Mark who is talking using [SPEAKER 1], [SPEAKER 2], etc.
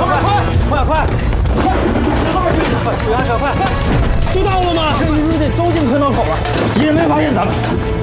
[SPEAKER 1] 快！快！救援车快！就到了吗？这一路得走进坑道口了，敌人没发现咱们。